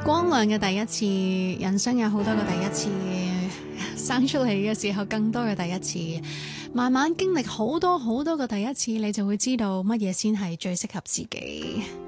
光亮嘅第一次，人生有好多個第一次，生出嚟嘅時候更多嘅第一次，慢慢經歷好多好多個第一次，你就會知道乜嘢先係最適合自己。